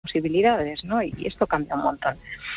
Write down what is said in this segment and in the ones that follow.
posibilidades, ¿no? Y esto cambia un montón.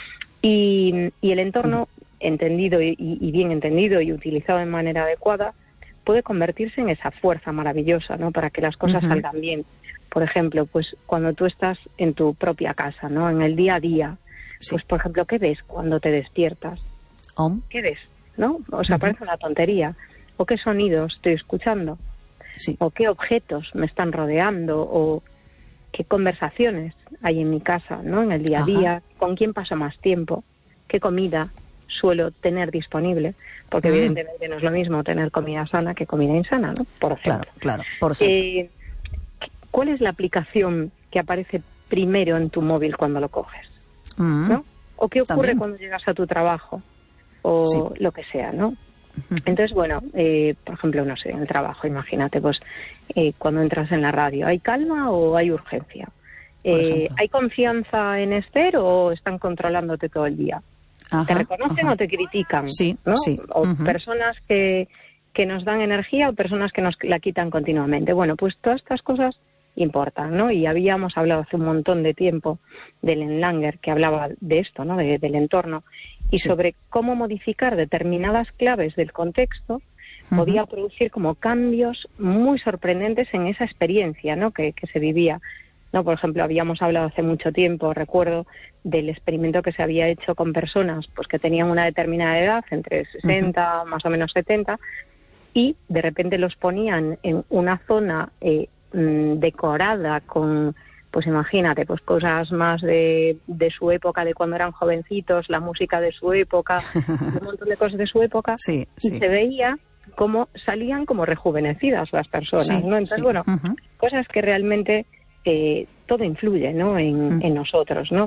Y el entorno, entendido y bien entendido y utilizado de manera adecuada, puede convertirse en esa fuerza maravillosa, ¿no? Para que las cosas salgan bien. Por ejemplo, pues cuando tú estás en tu propia casa, ¿no? En el día a día, pues por ejemplo, ¿qué ves cuando te despiertas? ¿Qué ves? ¿No? O sea, parece una tontería. ¿O qué sonidos estoy escuchando? ¿O qué objetos me están rodeando? ¿O qué conversaciones hay en mi casa, ¿no? En el día a día, ¿con quién paso más tiempo? ¿Qué comida suelo tener disponible? Porque evidentemente no es lo mismo tener comida sana que comida insana, ¿no? Por ejemplo. Claro, por ejemplo. ¿Cuál es la aplicación que aparece primero en tu móvil cuando lo coges? ¿No? ¿O qué ocurre cuando llegas a tu trabajo? O lo que sea, ¿no? Entonces, bueno, por ejemplo, no sé, en el trabajo, imagínate, pues cuando entras en la radio, ¿hay calma o hay urgencia? ¿Hay confianza en Esther o están controlándote todo el día? ¿Te reconocen o te critican? ¿No? O personas que nos dan energía o personas que nos la quitan continuamente. Bueno, pues todas estas cosas importan, ¿no? Y habíamos hablado hace un montón de tiempo de Ellen Langer, que hablaba de esto, ¿no? Del entorno, y sobre cómo modificar determinadas claves del contexto podía producir como cambios muy sorprendentes en esa experiencia, ¿no? que se vivía, ¿no? Por ejemplo, habíamos hablado hace mucho tiempo, recuerdo, del experimento que se había hecho con personas pues que tenían una determinada edad, entre 60, más o menos 70, y de repente los ponían en una zona decorada con, pues imagínate, pues cosas más de su época, de cuando eran jovencitos, la música de su época, un montón de cosas de su época, y se veía cómo salían como rejuvenecidas las personas, ¿no? Entonces, bueno, cosas que realmente todo influye, ¿no? En nosotros, ¿no?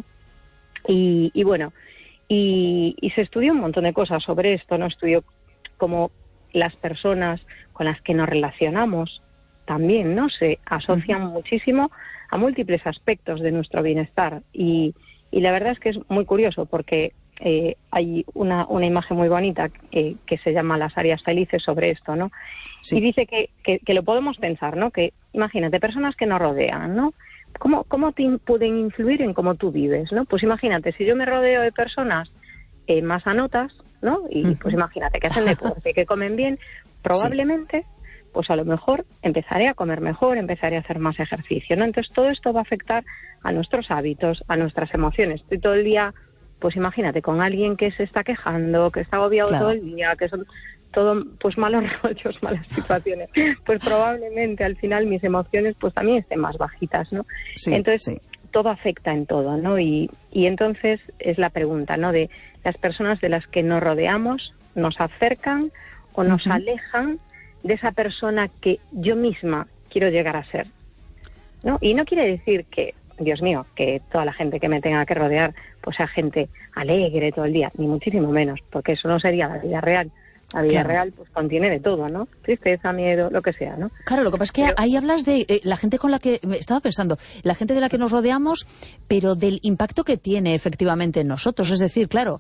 Y bueno, y se estudió un montón de cosas sobre esto, ¿no? Estudió cómo las personas con las que nos relacionamos también, ¿no? Se asocian muchísimo a múltiples aspectos de nuestro bienestar. Y la verdad es que es muy curioso porque hay una imagen muy bonita que se llama Las áreas felices sobre esto, ¿no? Y dice que lo podemos pensar, ¿no? Que imagínate, personas que nos rodean, ¿no? ¿Cómo pueden influir en cómo tú vives, ¿no? Pues imagínate, si yo me rodeo de personas más sanotas, ¿no? Y pues imagínate que hacen deporte, que comen bien, probablemente pues a lo mejor empezaré a comer mejor, empezaré a hacer más ejercicio, ¿no? Entonces todo esto va a afectar a nuestros hábitos, a nuestras emociones. Estoy todo el día, pues imagínate, con alguien que se está quejando, que está agobiado todo el día, que son todo pues malos rollos, malas situaciones, pues probablemente al final mis emociones pues también estén más bajitas, ¿no? Entonces todo afecta en todo, ¿no? Y entonces es la pregunta, ¿no? De las personas de las que nos rodeamos, ¿nos acercan o nos alejan de esa persona que yo misma quiero llegar a ser, ¿no? Y no quiere decir que, Dios mío, que toda la gente que me tenga que rodear pues sea gente alegre todo el día, ni muchísimo menos, porque eso no sería la vida real. La vida real pues contiene de todo, ¿no? Tristeza, miedo, lo que sea, ¿no? Claro, lo que pasa es que ahí hablas de la gente con la que... Estaba pensando, la gente de la que nos rodeamos, pero del impacto que tiene efectivamente en nosotros. Es decir, claro,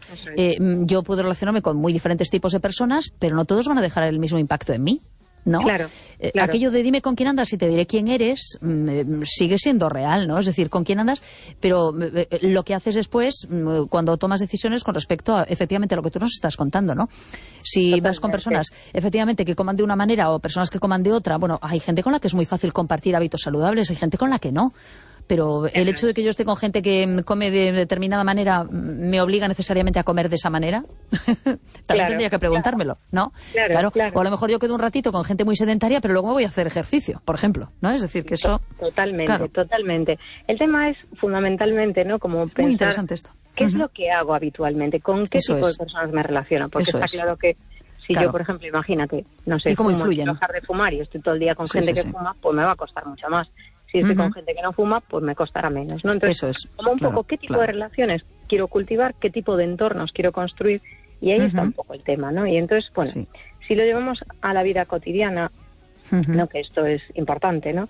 yo puedo relacionarme con muy diferentes tipos de personas, pero no todos van a dejar el mismo impacto en mí, ¿no? Claro. Aquello de dime con quién andas y te diré quién eres, sigue siendo real, ¿no? Es decir, con quién andas, pero lo que haces después, cuando tomas decisiones con respecto a, efectivamente, a lo que tú nos estás contando, ¿no? Si vas con personas, efectivamente, que coman de una manera o personas que coman de otra, bueno, hay gente con la que es muy fácil compartir hábitos saludables, hay gente con la que no. Pero el hecho de que yo esté con gente que come de determinada manera me obliga necesariamente a comer de esa manera. También tendría que preguntármelo, ¿no? Claro. O a lo mejor yo quedo un ratito con gente muy sedentaria, pero luego me voy a hacer ejercicio, por ejemplo, ¿no? Es decir, que eso... Totalmente. El tema es fundamentalmente, ¿no? Como pensar... Muy interesante esto. ¿Qué es lo que hago habitualmente? ¿Con qué tipo de personas me relaciono? Porque está claro que si yo, por ejemplo, imagínate, no sé, cómo influyen. Dejar de fumar y estoy todo el día con gente que fuma, pues me va a costar mucho más. Si estoy con gente que no fuma, pues me costará menos, ¿no? Entonces, como un poco qué tipo de relaciones quiero cultivar, qué tipo de entornos quiero construir, y ahí está un poco el tema, ¿no? Y entonces, bueno, si lo llevamos a la vida cotidiana, ¿no? Que esto es importante, ¿no?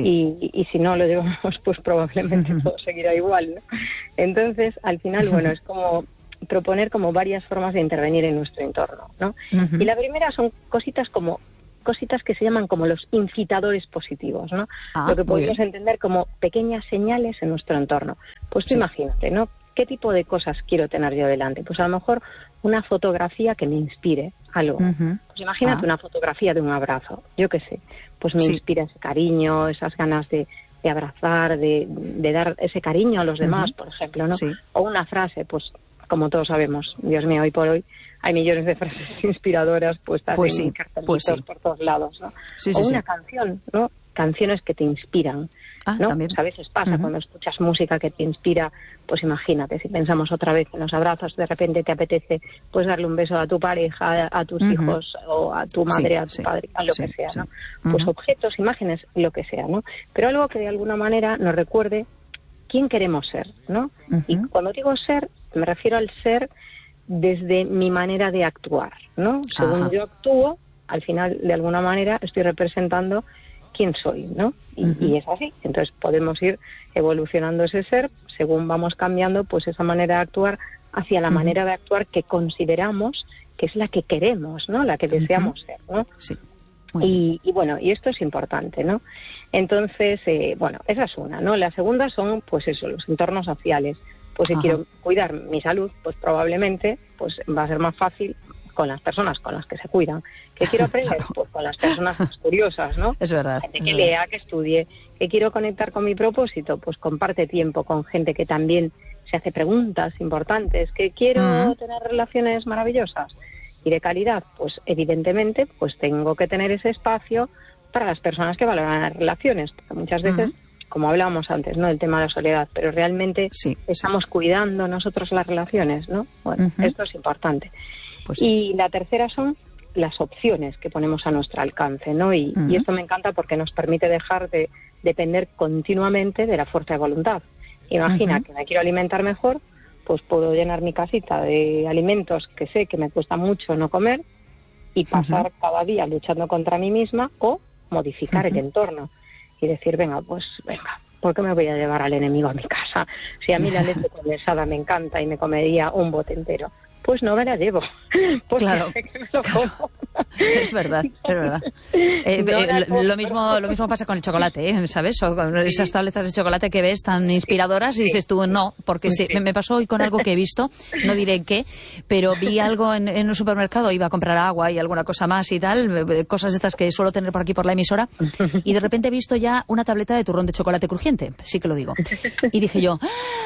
Y si no lo llevamos, pues probablemente todo seguirá igual, ¿no? Entonces, al final, bueno, es como proponer como varias formas de intervenir en nuestro entorno, ¿no? Y la primera son cositas como cositas que se llaman como los incitadores positivos, ¿no? Lo que podemos entender como pequeñas señales en nuestro entorno. Pues tú imagínate, ¿no? ¿Qué tipo de cosas quiero tener yo delante? Pues a lo mejor una fotografía que me inspire algo. Pues imagínate una fotografía de un abrazo, yo qué sé, pues me inspira ese cariño, esas ganas de abrazar, de dar ese cariño a los demás, por ejemplo, ¿no? O una frase, pues como todos sabemos, Dios mío, hoy por hoy hay millones de frases inspiradoras puestas en cartelitos por todos lados, ¿no? O una canción, ¿no? Canciones que te inspiran, ¿no? Pues a veces pasa cuando escuchas música que te inspira, pues imagínate, si pensamos otra vez en los abrazos, de repente te apetece pues darle un beso a tu pareja, a tus hijos, o a tu madre, a tu padre, a lo que sea, ¿no? Pues objetos, imágenes, lo que sea, ¿no? Pero algo que de alguna manera nos recuerde quién queremos ser, ¿no? Y cuando digo ser, me refiero al ser desde mi manera de actuar, ¿no? Según yo actúo, al final, de alguna manera, estoy representando quién soy, ¿no? Y es así. Entonces podemos ir evolucionando ese ser según vamos cambiando pues esa manera de actuar hacia la manera de actuar que consideramos que es la que queremos, ¿no? La que deseamos ser, ¿no? Sí. Y bueno, y esto es importante, ¿no? Entonces, bueno, esa es una, ¿no? La segunda son, pues eso, los entornos sociales. Pues si quiero cuidar mi salud, pues probablemente pues va a ser más fácil con las personas con las que se cuidan. ¿Qué quiero aprender? Pues con las personas más curiosas, ¿no? Es verdad. Gente que lea, que estudie. ¿Qué quiero conectar con mi propósito? Pues comparte tiempo con gente que también se hace preguntas importantes. ¿Que quiero tener relaciones maravillosas y de calidad? Pues evidentemente pues tengo que tener ese espacio para las personas que valoran las relaciones. Porque muchas veces, como hablábamos antes, ¿no? El tema de la soledad, pero realmente estamos cuidando nosotros las relaciones, ¿no? Bueno, esto es importante. Pues y la tercera son las opciones que ponemos a nuestro alcance, ¿no? Y esto me encanta porque nos permite dejar de depender continuamente de la fuerza de voluntad. Imagina que me quiero alimentar mejor, pues puedo llenar mi casita de alimentos que sé que me cuesta mucho no comer y pasar cada día luchando contra mí misma o modificar el entorno y decir, venga, ¿por qué me voy a llevar al enemigo a mi casa? Si a mí la leche condensada me encanta y me comería un bote entero, pues no me la llevo. Pues claro, que me lo como. Es verdad, es verdad. Lo mismo pasa con el chocolate, ¿sabes? O con esas tabletas de chocolate que ves tan inspiradoras y dices tú, no, porque me pasó hoy con algo que he visto, no diré qué, pero vi algo en un supermercado, iba a comprar agua y alguna cosa más y tal, cosas estas que suelo tener por aquí por la emisora, y de repente he visto ya una tableta de turrón de chocolate crujiente, sí que lo digo. Y dije yo,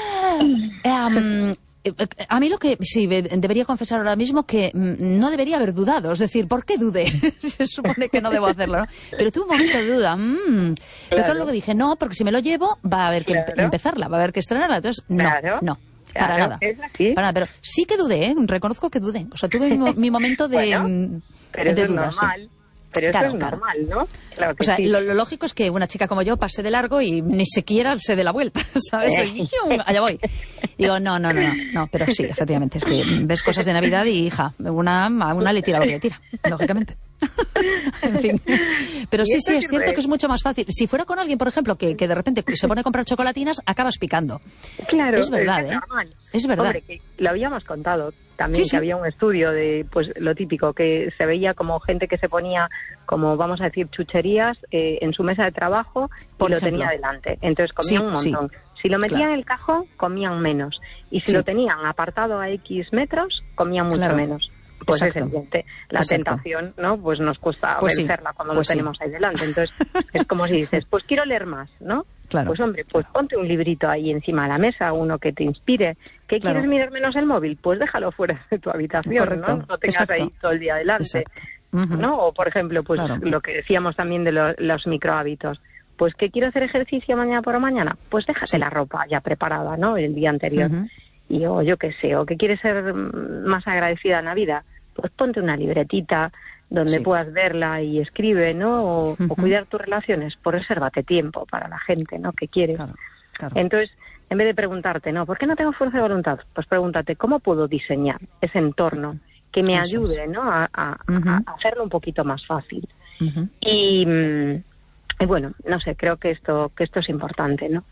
a mí lo que sí debería confesar ahora mismo que no debería haber dudado, es decir, ¿por qué dudé? Se supone que no debo hacerlo, ¿no? Pero tuve un momento de duda. Pero claro, luego dije, no, porque si me lo llevo va a haber que empezarla, va a haber que estrenarla. Entonces, no. Para nada. Pero sí que dudé, reconozco que dudé. O sea, tuve mi momento de pero de eso duda, es normal. sí. Pero eso es normal, ¿no? Claro que o sea, sí. lo lógico es que una chica como yo pase de largo y ni siquiera se dé la vuelta, ¿sabes? Y allá voy. Digo, no, pero sí, efectivamente, es que ves cosas de Navidad y, hija, a una le tira lo que le tira, lógicamente. En fin. Pero sí, es cierto que es mucho más fácil. Si fuera con alguien, por ejemplo, que de repente se pone a comprar chocolatinas, acabas picando. Claro, es verdad, es normal. Es verdad. Hombre, que lo habíamos contado también, que había un estudio de, pues, lo típico, que se veía como gente que se ponía, como vamos a decir, chucherías en su mesa de trabajo y lo tenía delante. Entonces comían un montón. Si lo metían en el cajón, comían menos. Y si lo tenían apartado a X metros, comían mucho menos. Pues es evidente. La tentación, ¿no? Pues nos cuesta vencerla cuando lo tenemos ahí delante. Entonces, es como si dices, pues quiero leer más, ¿no? Claro. Pues hombre, pues ponte un librito ahí encima de la mesa, uno que te inspire. ¿Qué quieres mirar menos el móvil? Pues déjalo fuera de tu habitación, ¿no? No tengas ahí todo el día delante, ¿no? O, por ejemplo, pues lo que decíamos también de los microhábitos. Pues ¿qué quiero hacer ejercicio mañana por la mañana? Pues déjate la ropa ya preparada, ¿no? El día anterior. Y o yo qué sé, o que quieres ser más agradecida en la vida, pues ponte una libretita donde puedas verla y escribe, ¿no? O cuidar tus relaciones, pues resérvate tiempo para la gente, ¿no? Que quieres. Claro. Entonces, en vez de preguntarte, ¿no? ¿Por qué no tengo fuerza de voluntad? Pues pregúntate, ¿cómo puedo diseñar ese entorno que me ayude, ¿no? A hacerlo un poquito más fácil. Y bueno, no sé, creo que esto es importante, ¿no?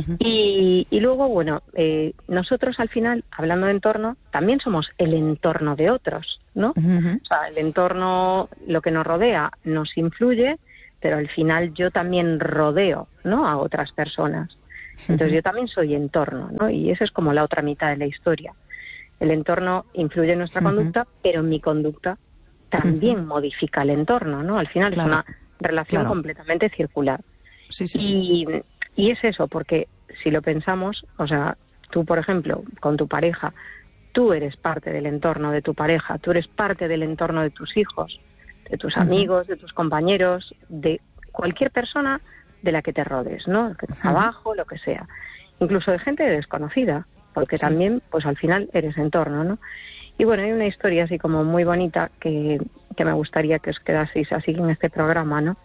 Y luego, bueno, nosotros al final, hablando de entorno, también somos el entorno de otros, ¿no? O sea, el entorno, lo que nos rodea, nos influye, pero al final yo también rodeo, ¿no?, a otras personas. Entonces yo también soy entorno, ¿no? Y esa es como la otra mitad de la historia. El entorno influye en nuestra conducta, pero mi conducta también modifica el entorno, ¿no? Al final es una relación completamente circular. Sí. Y es eso, porque si lo pensamos, o sea, tú, por ejemplo, con tu pareja, tú eres parte del entorno de tu pareja, tú eres parte del entorno de tus hijos, de tus amigos, de tus compañeros, de cualquier persona de la que te rodes, ¿no? De tu trabajo, lo que sea. Incluso de gente desconocida, porque también, pues al final eres entorno, ¿no? Y bueno, hay una historia así como muy bonita que me gustaría que os quedaseis así en este programa, ¿no?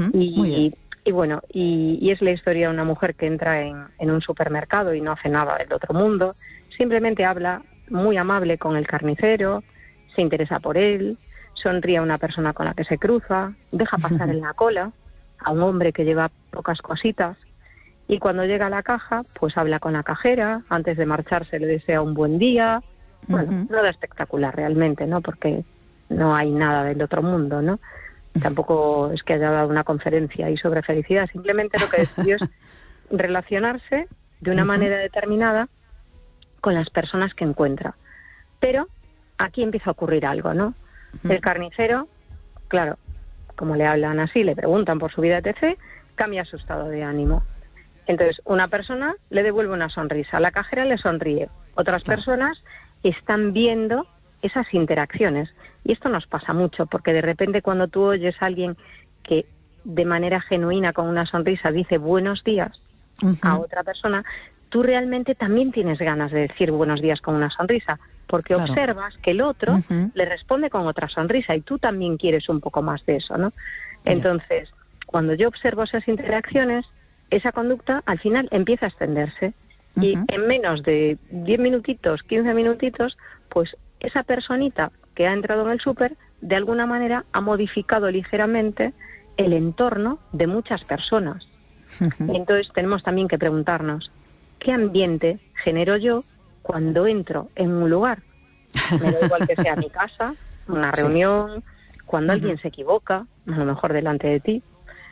Y bueno, y es la historia de una mujer que entra en un supermercado y no hace nada del otro mundo, simplemente habla muy amable con el carnicero, se interesa por él, sonríe a una persona con la que se cruza, deja pasar en la cola a un hombre que lleva pocas cositas, y cuando llega a la caja, pues habla con la cajera, antes de marcharse le desea un buen día. Bueno, nada espectacular realmente, ¿no? Porque no hay nada del otro mundo, ¿no? Tampoco es que haya dado una conferencia ahí sobre felicidad, simplemente lo que decidió es relacionarse de una manera determinada con las personas que encuentra. Pero aquí empieza a ocurrir algo, ¿no? El carnicero, claro, como le hablan así, le preguntan por su vida, etc., cambia su estado de ánimo. Entonces, una persona le devuelve una sonrisa, la cajera le sonríe, otras personas están viendo esas interacciones. Y esto nos pasa mucho, porque de repente cuando tú oyes a alguien que de manera genuina, con una sonrisa, dice buenos días a otra persona, tú realmente también tienes ganas de decir buenos días con una sonrisa, porque observas que el otro le responde con otra sonrisa y tú también quieres un poco más de eso, ¿no? Entonces, cuando yo observo esas interacciones, esa conducta al final empieza a extenderse y en menos de 10 minutitos, 15 minutitos, pues esa personita que ha entrado en el súper, de alguna manera ha modificado ligeramente el entorno de muchas personas. Entonces tenemos también que preguntarnos, ¿qué ambiente genero yo cuando entro en un lugar? Me da igual que sea mi casa, una reunión, cuando alguien se equivoca, a lo mejor delante de ti,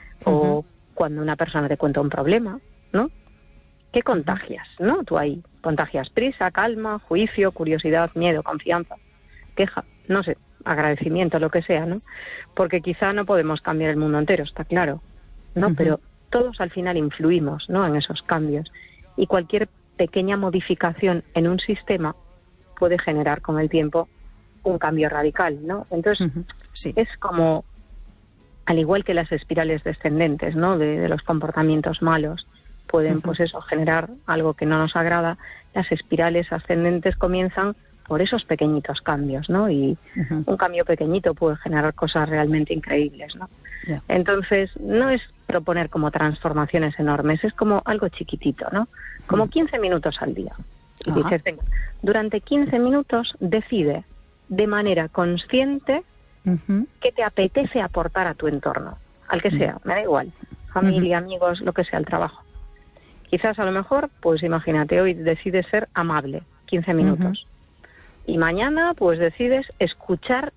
o cuando una persona te cuenta un problema, ¿no? ¿Qué contagias, no? Tú ahí contagias prisa, calma, juicio, curiosidad, miedo, confianza, queja, no sé, agradecimiento, lo que sea, ¿no? Porque quizá no podemos cambiar el mundo entero, está claro, ¿no? Pero todos al final influimos, ¿no?, en esos cambios. Y cualquier pequeña modificación en un sistema puede generar con el tiempo un cambio radical, ¿no? Entonces, es como, al igual que las espirales descendentes, ¿no?, de los comportamientos malos, pueden, pues eso, generar algo que no nos agrada, las espirales ascendentes comienzan por esos pequeñitos cambios, ¿no? Y un cambio pequeñito puede generar cosas realmente increíbles, ¿no? Entonces, no es proponer como transformaciones enormes, es como algo chiquitito, ¿no? Como 15 minutos al día. Y dices, venga, durante 15 minutos decide de manera consciente qué te apetece aportar a tu entorno, al que sea, me da igual, familia, amigos, lo que sea, el trabajo. Quizás a lo mejor, pues imagínate, hoy decides ser amable, 15 minutos. Y mañana, pues decides escuchar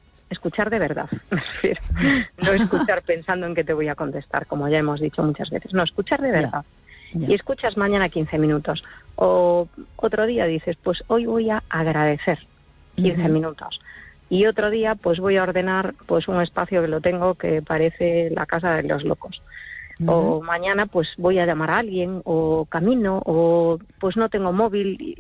de verdad, me refiero. No escuchar pensando en que te voy a contestar, como ya hemos dicho muchas veces. No, escuchar de verdad. Y escuchas mañana 15 minutos. O otro día dices, pues hoy voy a agradecer 15 minutos. Y otro día, pues voy a ordenar pues un espacio que lo tengo que parece la casa de los locos. O mañana, pues voy a llamar a alguien, o camino, o pues no tengo móvil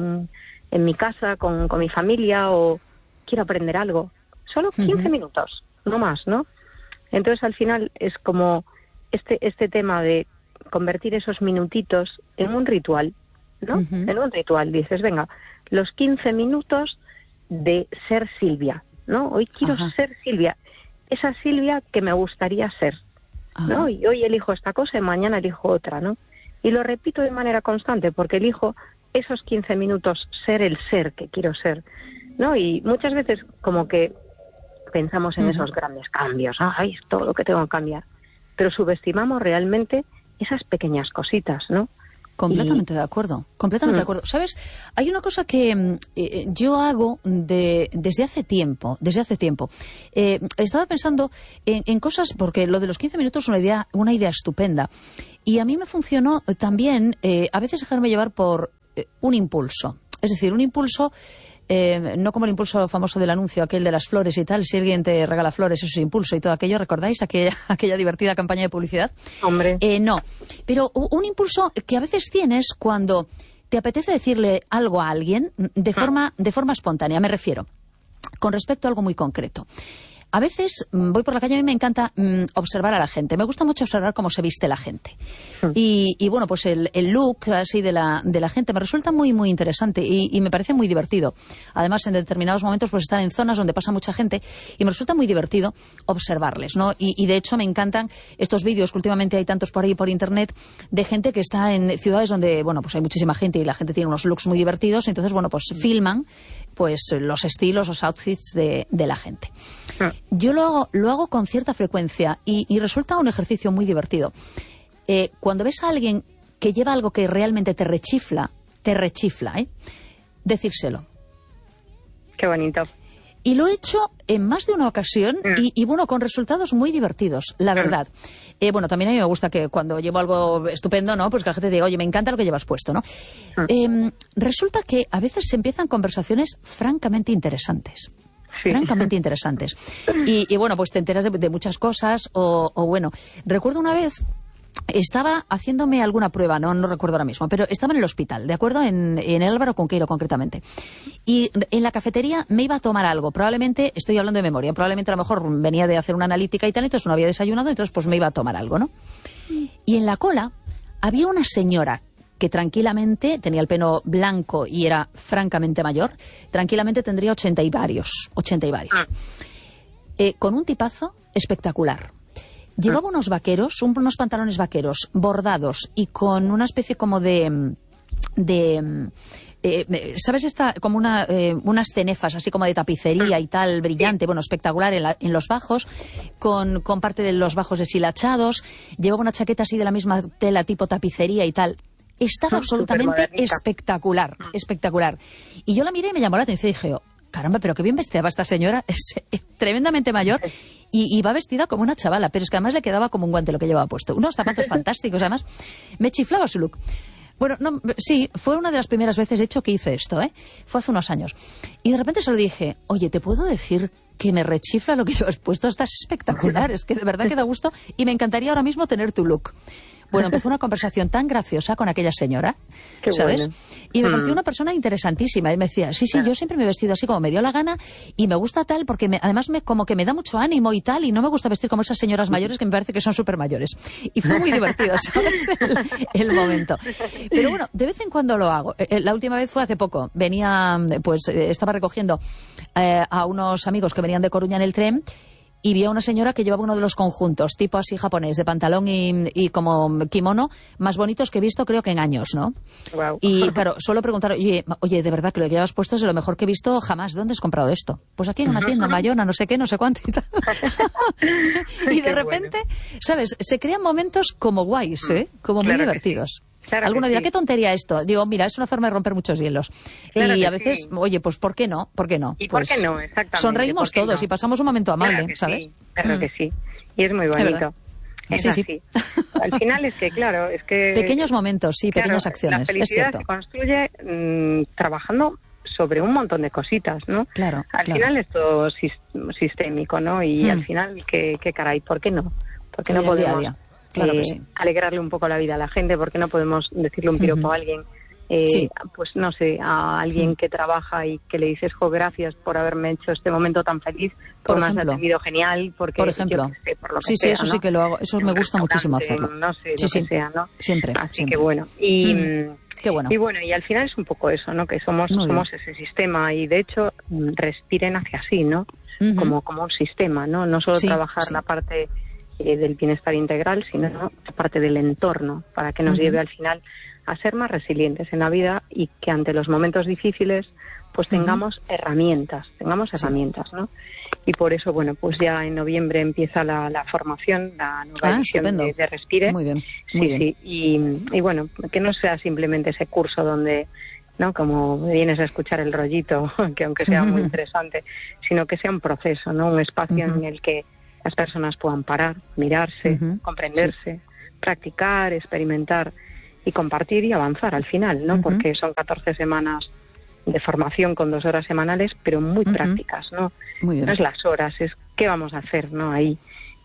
en mi casa con mi familia, o quiero aprender algo. Solo 15 minutos, no más, ¿no? Entonces, al final, es como este tema de convertir esos minutitos en un ritual, ¿no? En un ritual. Dices, venga, los 15 minutos de ser Silvia, ¿no? Hoy quiero ser Silvia. Esa Silvia que me gustaría ser, ¿no? Y hoy elijo esta cosa y mañana elijo otra, ¿no? Y lo repito de manera constante porque elijo esos 15 minutos ser el ser que quiero ser, ¿no? Y muchas veces como que pensamos en esos grandes cambios, ¡ay, todo lo que tengo que cambiar! pero subestimamos realmente esas pequeñas cositas, ¿no? Completamente de acuerdo, completamente de acuerdo. ¿Sabes? Hay una cosa que yo hago desde hace tiempo. Estaba pensando en cosas, porque lo de los 15 minutos es una idea estupenda. Y a mí me funcionó también a veces dejarme llevar por un impulso. Es decir, un impulso... no como el impulso famoso del anuncio, aquel de las flores y tal, si alguien te regala flores, eso es impulso y todo aquello, ¿recordáis aquella divertida campaña de publicidad? Hombre. No, pero un impulso que a veces tienes cuando te apetece decirle algo a alguien de forma espontánea, me refiero, con respecto a algo muy concreto. A veces voy por la calle y a mí me encanta observar a la gente. Me gusta mucho observar cómo se viste la gente. Y bueno, pues el look así de la gente me resulta muy, muy interesante y me parece muy divertido. Además, en determinados momentos pues están en zonas donde pasa mucha gente y me resulta muy divertido observarles, ¿no? Y de hecho me encantan estos vídeos que últimamente hay tantos por ahí por internet de gente que está en ciudades donde, bueno, pues hay muchísima gente y la gente tiene unos looks muy divertidos. Entonces, bueno, pues filman pues los estilos, los outfits de la gente. Yo lo hago con cierta frecuencia y resulta un ejercicio muy divertido. Cuando ves a alguien que lleva algo que realmente te rechifla, decírselo. Qué bonito. Y lo he hecho en más de una ocasión y bueno, con resultados muy divertidos, la verdad. Bueno, también a mí me gusta que cuando llevo algo estupendo, ¿no? Pues que la gente diga, oye, me encanta lo que llevas puesto, ¿no? Resulta que a veces se empiezan conversaciones francamente interesantes. Sí. Francamente interesantes. Y bueno, pues te enteras de muchas cosas o bueno, recuerdo una vez estaba haciéndome alguna prueba, no recuerdo ahora mismo, pero estaba en el hospital, ¿de acuerdo? En el Álvaro Cunqueiro, concretamente. Y en la cafetería me iba a tomar algo, probablemente, estoy hablando de memoria, probablemente a lo mejor venía de hacer una analítica y tal, entonces no había desayunado, entonces pues me iba a tomar algo, ¿no? Y en la cola había una señora que tranquilamente tenía el pelo blanco y era francamente mayor, tranquilamente tendría 80 y varios. Con un tipazo espectacular. Llevaba unos vaqueros, unos pantalones vaqueros bordados y con una especie como ¿sabes? Como unas cenefas así como de tapicería y tal, brillante, bueno, espectacular en los bajos, con parte de los bajos deshilachados. Llevaba una chaqueta así de la misma tela tipo tapicería y tal. Estaba absolutamente espectacular. Y yo la miré y me llamó la atención y dije, caramba, pero qué bien vestida esta señora, es tremendamente mayor y va vestida como una chavala, pero es que además le quedaba como un guante lo que llevaba puesto. Unos zapatos fantásticos, además me chiflaba su look. Bueno, no, sí, fue una de las primeras veces, de hecho, que hice esto, fue hace unos años. Y de repente se lo dije, oye, ¿te puedo decir que me rechifla lo que llevas puesto? Estás espectacular, es que de verdad que da gusto y me encantaría ahora mismo tener tu look. Bueno, empezó una conversación tan graciosa con aquella señora, qué ¿sabes? Bueno. Y me pareció una persona interesantísima. Y me decía, sí, yo siempre me he vestido así como me dio la gana y me gusta tal porque además como que me da mucho ánimo y tal y no me gusta vestir como esas señoras mayores que me parece que son súper mayores. Y fue muy divertido, ¿sabes? El momento. Pero bueno, de vez en cuando lo hago. La última vez fue hace poco. Estaba recogiendo a unos amigos que venían de Coruña en el tren. Y vi a una señora que llevaba uno de los conjuntos, tipo así japonés, de pantalón y como kimono, más bonitos que he visto creo que en años, ¿no? Wow. Y claro, suelo preguntar, oye, de verdad que lo que llevas puesto es de lo mejor que he visto jamás. ¿Dónde has comprado esto? Pues aquí en una tienda en Bayona, no sé qué, no sé cuánto y tal. Y de repente, ¿sabes? Se crean momentos como guays, como muy divertidos. Claro. Alguno dirá, ¿qué tontería esto? Digo, mira, es una forma de romper muchos hielos. Claro, y a veces, sí. Oye, pues ¿por qué no? ¿Y pues, por qué no? Exactamente. Sonreímos todos y pasamos un momento amable, ¿sabes? Sí, claro que sí. Y es muy bonito. Es así. Sí. Al final es que, claro, es que... Pequeños momentos, sí, pequeñas acciones, la felicidad es cierto. Se construye trabajando sobre un montón de cositas, ¿no? Claro. Al final es todo sistémico, ¿no? Y al final, ¿qué caray? ¿Por qué no? ¿Por qué no podemos... Día. Claro que sí. Alegrarle un poco la vida a la gente, porque no podemos decirle un piropo a alguien, pues no sé, a alguien que trabaja y que le dices, gracias por haberme hecho este momento tan feliz, por me has atendido genial, porque por ejemplo, por lo que sea, eso ¿no? sí que lo hago, eso me gusta muchísimo hacerlo. No sé, lo que sea, ¿no? Siempre. Así que bueno, qué bueno. Y bueno, y al final es un poco eso, ¿no? Que somos ese sistema y de hecho respiren hacia así, ¿no? Como un sistema, ¿no? No solo trabajar la parte del bienestar integral, sino la parte del entorno, para que nos lleve al final a ser más resilientes en la vida y que ante los momentos difíciles pues tengamos herramientas, ¿no? Y por eso, bueno, pues ya en noviembre empieza la formación, la nueva edición de Respire. Muy bien, sí. Y bueno, que no sea simplemente ese curso donde, ¿no?, como vienes a escuchar el rollito, que aunque sea muy interesante, sino que sea un proceso, ¿no?, un espacio en el que las personas puedan parar, mirarse, comprenderse, practicar, experimentar y compartir y avanzar al final, ¿no? Porque son 14 semanas de formación con 2 horas semanales, pero muy prácticas, ¿no? Muy bien. No es las horas, es qué vamos a hacer, ¿no?, ahí.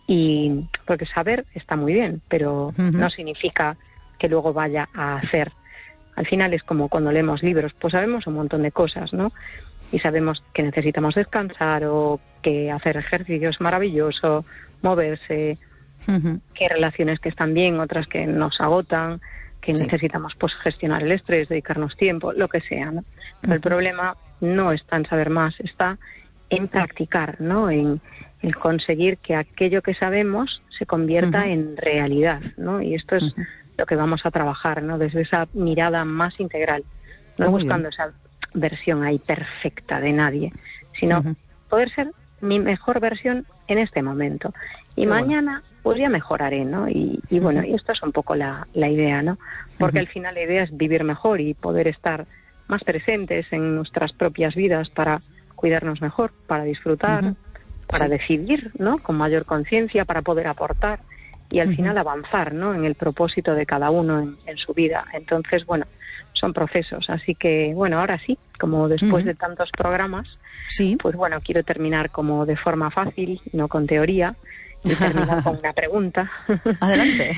Y porque saber está muy bien, pero no significa que luego vaya a hacer. Al final es como cuando leemos libros, pues sabemos un montón de cosas, ¿no? Y sabemos que necesitamos descansar o que hacer ejercicio es maravilloso, moverse, que hay relaciones que están bien, otras que nos agotan, que necesitamos pues gestionar el estrés, dedicarnos tiempo, lo que sea, ¿no? Pero el problema no está en saber más, está en practicar, ¿no? En conseguir que aquello que sabemos se convierta en realidad, ¿no? Y esto es lo que vamos a trabajar, ¿no? Desde esa mirada más integral, no buscando esa versión ahí perfecta de nadie, sino poder ser mi mejor versión en este momento. Y mañana, pues ya mejoraré, ¿no? Y bueno, y esto es un poco la idea, ¿no? Porque al final la idea es vivir mejor y poder estar más presentes en nuestras propias vidas para cuidarnos mejor, para disfrutar, para decidir, ¿no?, con mayor conciencia, para poder aportar y al final avanzar, ¿no?, en el propósito de cada uno en su vida. Entonces, bueno, son procesos. Así que, bueno, ahora sí, como después de tantos programas, pues bueno, quiero terminar como de forma fácil, no con teoría, y terminar con una pregunta. Adelante.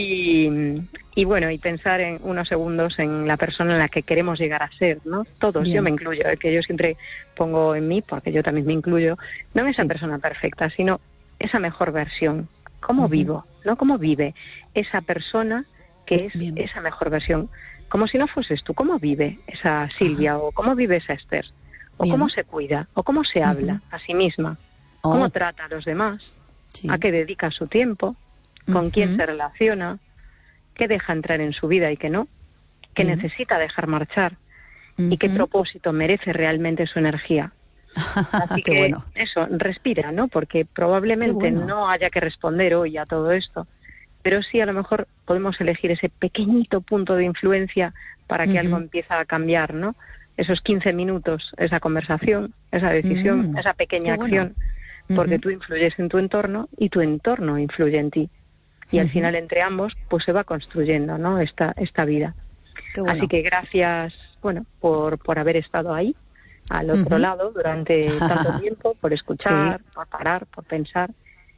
y bueno, y pensar en unos segundos en la persona en la que queremos llegar a ser, ¿no? Todos, yo me incluyo, que yo siempre pongo en mí, porque yo también me incluyo, no en esa persona perfecta, sino esa mejor versión. ¿Cómo vivo? ¿No? ¿Cómo vive esa persona que es esa mejor versión? Como si no fueses tú. ¿Cómo vive esa Silvia? ¿O cómo vive esa Esther? ¿O cómo se cuida? ¿O cómo se habla a sí misma? ¿Cómo trata a los demás? ¿A qué dedica su tiempo? ¿Con quién se relaciona? ¿Qué deja entrar en su vida y qué no? ¿Qué necesita dejar marchar? ¿Y qué propósito merece realmente su energía? Así que eso, respira, ¿no? Porque probablemente no haya que responder hoy a todo esto, pero sí a lo mejor podemos elegir ese pequeñito punto de influencia para que algo empiece a cambiar, ¿no? Esos 15 minutos, esa conversación, esa decisión, esa pequeña acción, porque tú influyes en tu entorno y tu entorno influye en ti. Y al final entre ambos pues se va construyendo, ¿no?, esta vida. Así que gracias, bueno, por haber estado ahí al otro lado durante tanto tiempo, por escuchar, por parar, por pensar.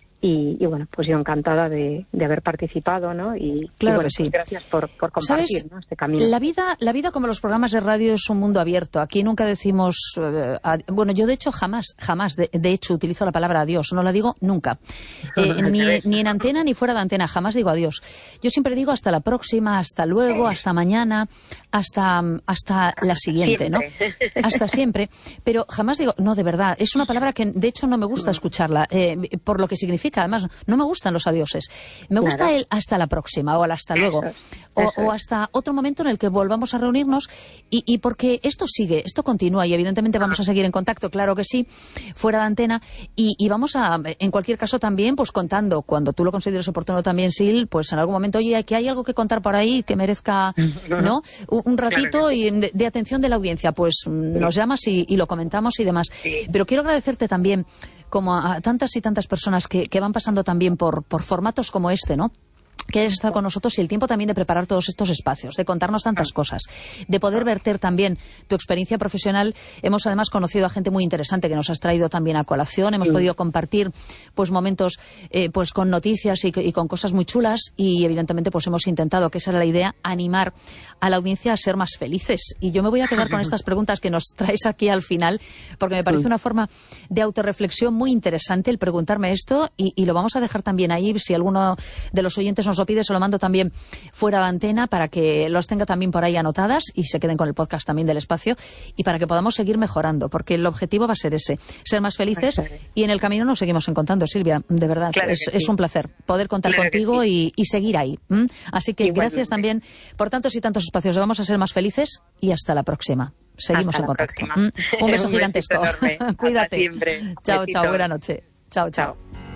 Y bueno, pues yo encantada de haber participado, ¿no? Y claro, bueno, que sí. Pues gracias por compartir, ¿sabes? ¿no?, este camino. La vida como los programas de radio es un mundo abierto. Aquí nunca decimos... bueno, yo de hecho jamás, de hecho utilizo la palabra adiós. No la digo nunca. Ni en antena ni fuera de antena. Jamás digo adiós. Yo siempre digo hasta la próxima, hasta luego, hasta mañana, hasta la siguiente, siempre. ¿No? Hasta siempre. Pero jamás digo... No, de verdad. Es una palabra que de hecho no me gusta escucharla. Por lo que significa. Además, no me gustan los adioses. Me gusta el hasta la próxima o el hasta luego. O hasta otro momento en el que volvamos a reunirnos y porque esto sigue, esto continúa y evidentemente vamos a seguir en contacto, claro que sí, fuera de antena y vamos a, en cualquier caso también, pues contando, cuando tú lo consideres oportuno también, Sil, pues en algún momento, oye, que hay algo que contar por ahí que merezca, ¿no?, un ratito y de atención de la audiencia, pues nos llamas y lo comentamos y demás. Pero quiero agradecerte también como a tantas y tantas personas que van pasando también por formatos como este, ¿no?, que hayas estado con nosotros y el tiempo también de preparar todos estos espacios, de contarnos tantas cosas, de poder verter también tu experiencia profesional. Hemos además conocido a gente muy interesante que nos has traído también a colación, hemos podido compartir pues momentos pues con noticias y con cosas muy chulas y evidentemente pues hemos intentado, que esa era la idea, animar a la audiencia a ser más felices. Y yo me voy a quedar con estas preguntas que nos traes aquí al final, porque me parece una forma de autorreflexión muy interesante el preguntarme esto y lo vamos a dejar también ahí, si alguno de los oyentes nos lo pide, se lo mando también fuera de antena para que los tenga también por ahí anotadas y se queden con el podcast también del espacio y para que podamos seguir mejorando, porque el objetivo va a ser ese, ser más felices y en el camino nos seguimos encontrando, Silvia, de verdad, claro es un placer poder contar contigo y seguir ahí. Así que gracias también por tantos y tantos espacios, vamos a ser más felices y hasta la próxima. Seguimos en contacto. Un beso gigantesco. Cuídate. Chao, chao, buena noche. Chao, chao.